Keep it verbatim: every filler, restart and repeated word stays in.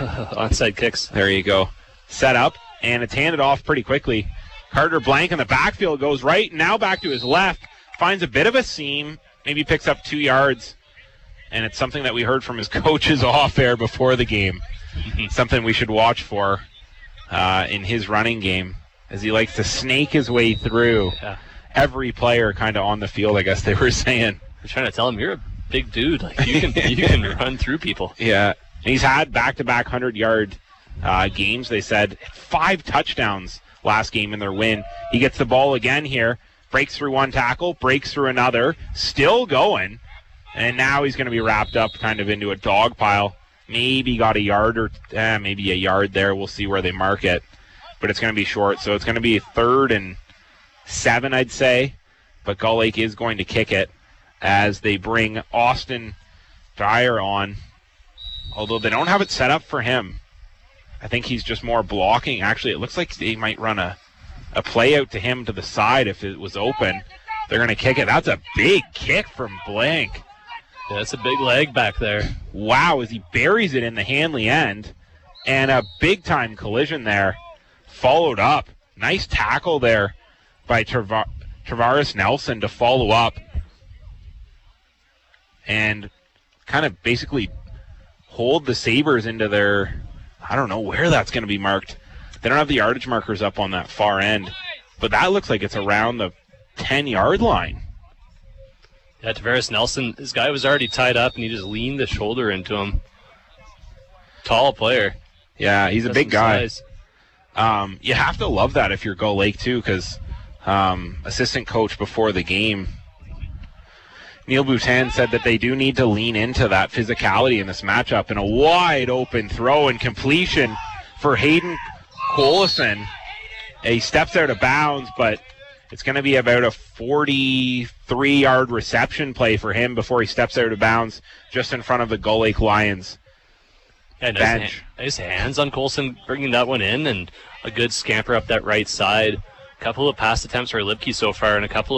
onside kicks. There you go. Set up, and it's handed off pretty quickly. Carter Blank in the backfield goes right, now back to his left, finds a bit of a seam, maybe picks up two yards, and it's something that we heard from his coaches off air before the game. Something we should watch for uh, in his running game, as he likes to snake his way through yeah. every player kind of on the field, I guess they were saying. We're trying to tell him, you're a big dude. Like you can you can run through people. Yeah. And he's had back-to-back hundred-yard uh, games, they said. Five touchdowns last game in their win. He gets the ball again here, breaks through one tackle, breaks through another, still going, and now he's going to be wrapped up kind of into a dog pile. Maybe got a yard or eh, maybe a yard there. We'll see where they mark it. But it's going to be short, so it's going to be third and seven, I'd say. But Gull Lake is going to kick it as they bring Austin Dyer on. Although they don't have it set up for him. I think he's just more blocking. Actually, it looks like they might run a, a play out to him to the side if it was open. They're going to kick it. That's a big kick from Blank. Yeah, that's a big leg back there. Wow, as he buries it in the Hanley end. And a big-time collision there. Followed up. Nice tackle there by Trav- Travaris Nelson to follow up. And kind of basically hold the Sabres into their, I don't know where that's going to be marked. They don't have the yardage markers up on that far end. But that looks like it's around the ten-yard line. Yeah, Tavares Nelson, this guy was already tied up, and he just leaned the shoulder into him. Tall player. Yeah, he's a Has big guy. Size. Um, you have to love that if you're Gull Lake, too, because um, assistant coach before the game, Neil Boutin, said that they do need to lean into that physicality in this matchup, and a wide-open throw and completion for Hayden Collison. He steps out of bounds, but it's going to be about a forty-three-yard reception play for him before he steps out of bounds just in front of the Gull Lake Lions. Yeah, nice, bench. hand, nice hands on Colson bringing that one in, and a good scamper up that right side. A couple of pass attempts for Lipke so far, and a couple